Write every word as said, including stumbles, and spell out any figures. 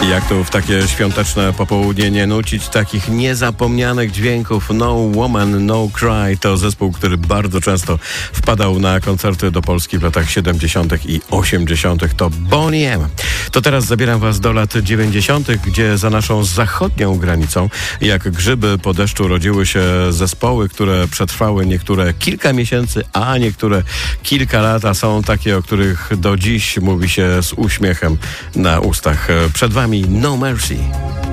Jak tu w takie świąteczne popołudnie nie nucić takich niezapomnianych dźwięków? No Woman, No Cry to zespół, który bardzo często wpadał na koncerty do Polski w latach siedemdziesiątych i osiemdziesiątych. To Boney M. To teraz zabieram was do lat dziewięćdziesiątych, gdzie za naszą zachodnią granicą, jak grzyby po deszczu, rodziły się zespoły, które przetrwały niektóre kilka miesięcy, a niektóre kilka lat, a są takie, o których do dziś mówi się z uśmiechem na ustach. Przed wami No Mercy.